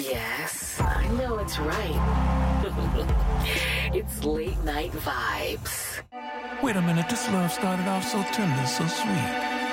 Yes, I know it's right. It's Late Night Vibes. Wait a minute, this love started off so tender, so sweet.